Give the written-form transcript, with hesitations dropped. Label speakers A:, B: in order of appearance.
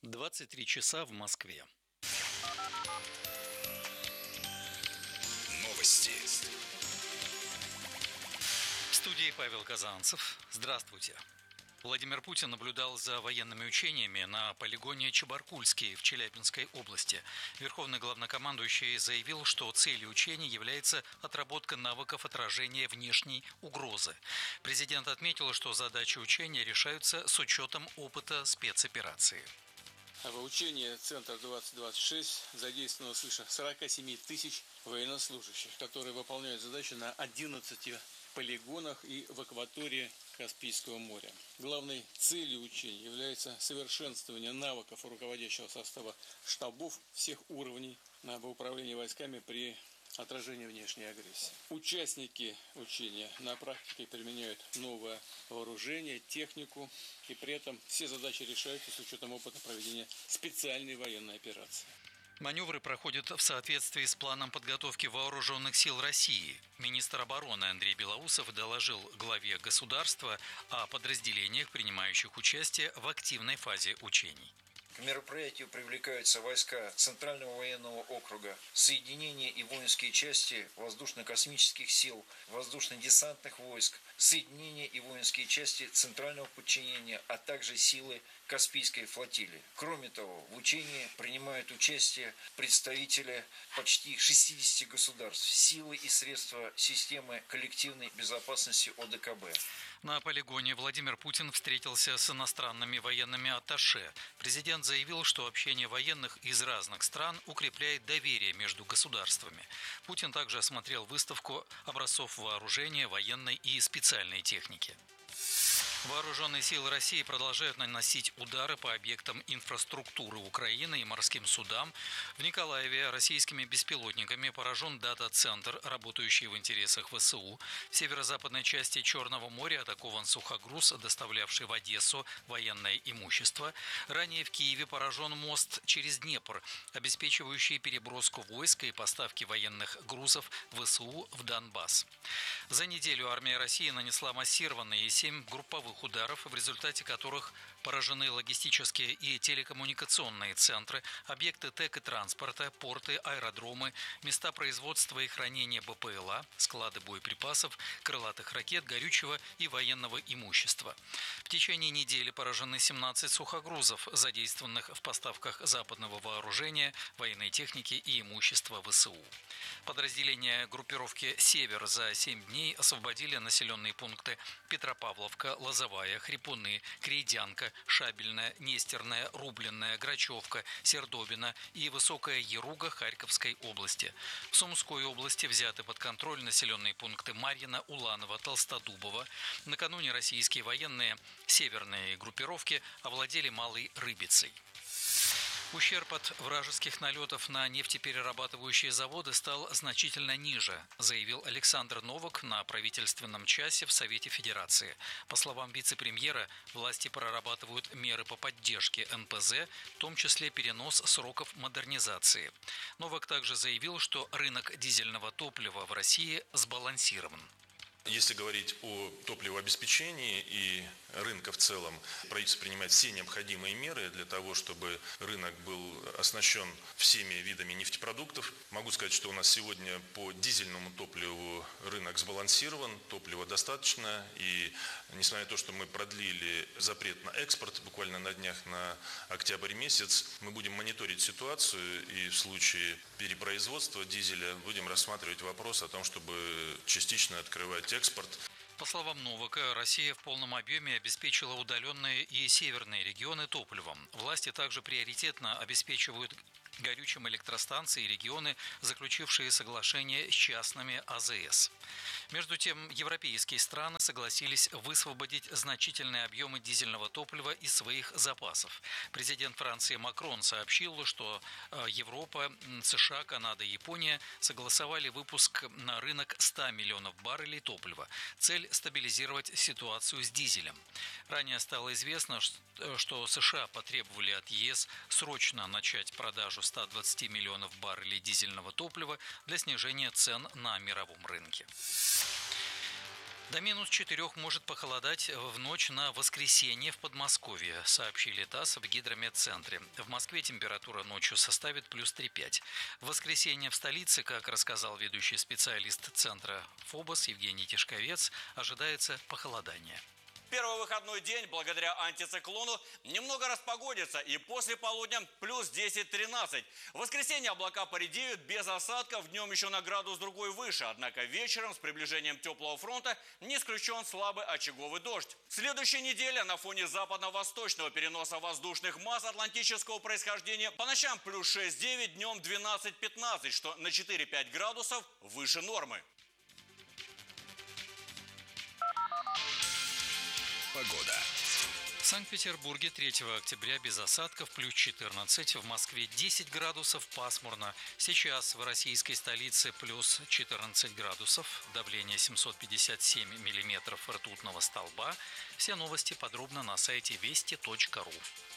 A: 23 часа в Москве.
B: Новости.
A: В студии Павел Казанцев. Здравствуйте. Владимир Путин наблюдал за военными учениями на полигоне Чебаркульский в Челябинской области. Верховный главнокомандующий заявил, что целью учений является отработка навыков отражения внешней угрозы. Президент отметил, что задачи учения решаются с учетом опыта спецоперации.
C: В учении Центра 2026 задействовано свыше 47 тысяч военнослужащих, которые выполняют задачи на 11 полигонах и в акватории Каспийского моря. Главной целью учений является совершенствование навыков руководящего состава штабов всех уровней в управлении войсками при отражении внешней агрессии. Участники учения на практике применяют новое вооружение, технику, и при этом все задачи решаются с учетом опыта проведения специальной военной операции.
A: Маневры проходят в соответствии с планом подготовки вооруженных сил России. Министр обороны Андрей Белоусов доложил главе государства о подразделениях, принимающих участие в активной фазе учений.
D: К мероприятию привлекаются войска Центрального военного округа, соединения и воинские части воздушно-космических сил, воздушно-десантных войск, соединения и воинские части Центрального подчинения, а также силы Каспийской флотилии. Кроме того, в учении принимают участие представители почти 60 государств, силы и средства системы коллективной безопасности ОДКБ.
A: На полигоне Владимир Путин встретился с иностранными военными атташе. Президент заявил, что общение военных из разных стран укрепляет доверие между государствами. Путин также осмотрел выставку образцов вооружения, военной и специальной техники. Вооруженные силы России продолжают наносить удары по объектам инфраструктуры Украины и морским судам. В Николаеве российскими беспилотниками поражен дата-центр, работающий в интересах ВСУ. В северо-западной части Черного моря атакован сухогруз, доставлявший в Одессу военное имущество. Ранее в Киеве поражен мост через Днепр, обеспечивающий переброску войск и поставки военных грузов ВСУ в Донбасс. За неделю армия России нанесла массированные 7 групповых ударов, в результате которых поражены логистические и телекоммуникационные центры, объекты ТЭК и транспорта, порты, аэродромы, места производства и хранения БПЛА, склады боеприпасов, крылатых ракет, горючего и военного имущества. В течение недели поражены 17 сухогрузов, задействованных в поставках западного вооружения, военной техники и имущества ВСУ. Подразделения группировки «Север» за 7 дней освободили населенные пункты Петропавловка, Лозовая, Хрипуны, Крейдянка, Шабельная, Нестерная, Рубленная, Грачевка, Сердобина и Высокая Яруга Харьковской области. В Сумской области взяты под контроль населенные пункты Марьино, Уланово, Толстодубово. Накануне российские военные северные группировки овладели Малой Рыбицей. Ущерб от вражеских налетов на нефтеперерабатывающие заводы стал значительно ниже, заявил Александр Новак на правительственном часе в Совете Федерации. По словам вице-премьера, власти прорабатывают меры по поддержке НПЗ, в том числе перенос сроков модернизации. Новак также заявил, что рынок дизельного топлива в России сбалансирован.
E: Если говорить о топливообеспечении и рынка в целом, правительство принимает все необходимые меры для того, чтобы рынок был оснащен всеми видами нефтепродуктов. Могу сказать, что у нас сегодня по дизельному топливу рынок сбалансирован, топлива достаточно. И несмотря на то, что мы продлили запрет на экспорт буквально на днях, на октябрь месяц, мы будем мониторить ситуацию и в случае перепроизводства дизеля будем рассматривать вопрос о том, чтобы частично открывать экспорт.
A: По словам Новака, Россия в полном объеме обеспечила удаленные и северные регионы топливом. Власти также приоритетно обеспечивают горючим электростанции и регионы, заключившие соглашение с частными АЗС. Между тем, европейские страны согласились высвободить значительные объемы дизельного топлива из своих запасов. Президент Франции Макрон сообщил, что Европа, США, Канада и Япония согласовали выпуск на рынок 100 миллионов баррелей топлива. Цель – стабилизировать ситуацию с дизелем. Ранее стало известно, что США потребовали от ЕС срочно начать продажу 120 миллионов баррелей дизельного топлива для снижения цен на мировом рынке. До -4 может похолодать в ночь на воскресенье в Подмосковье, сообщили ТАСС в гидрометцентре. В Москве температура ночью составит +3,5. В воскресенье в столице, как рассказал ведущий специалист центра ФОБОС Евгений Тишковец, ожидается похолодание.
B: Первый выходной день благодаря антициклону немного распогодится и после полудня +10-13. В воскресенье облака поредеют без осадков, днем еще на градус другой выше. Однако вечером с приближением теплого фронта не исключен слабый очаговый дождь. Следующая неделя на фоне западно-восточного переноса воздушных масс атлантического происхождения по ночам +6-9, днем 12-15, что на 4-5 градусов выше нормы.
F: Погода.
A: В Санкт-Петербурге 3 октября без осадков +14, в Москве 10 градусов, пасмурно. Сейчас в российской столице +14 градусов, давление 757 миллиметров ртутного столба. Все новости подробно на сайте вести.ру.